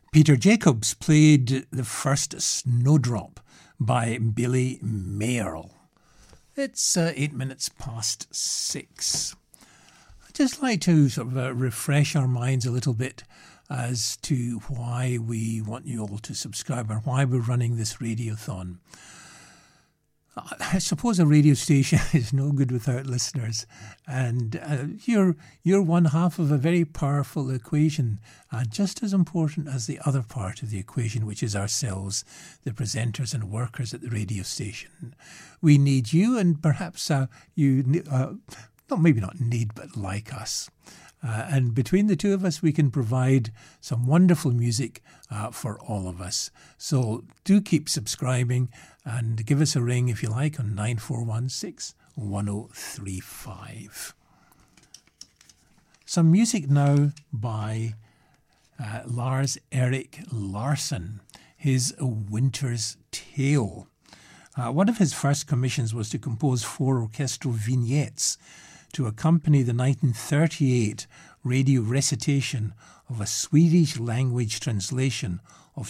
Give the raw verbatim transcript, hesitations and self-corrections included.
Peter Jacobs played the first Snowdrop by Billy Mayerl. It's uh, eight minutes past six. I'd just like to sort of uh, refresh our minds a little bit as to why we want you all to subscribe or why we're running this radiothon. I suppose a radio station is no good without listeners, and uh, you're you're one half of a very powerful equation, uh, just as important as the other part of the equation, which is ourselves, the presenters and workers at the radio station. We need you, and perhaps uh, you, uh, not maybe not need, but like us. Uh, and between the two of us, we can provide some wonderful music uh, for all of us. So do keep subscribing and give us a ring if you like on nine four one six, one oh three five. Some music now by uh, Lars Erik Larsson, his A Winter's Tale. Uh, one of his first commissions was to compose four orchestral vignettes to accompany the nineteen thirty-eight radio recitation of a Swedish language translation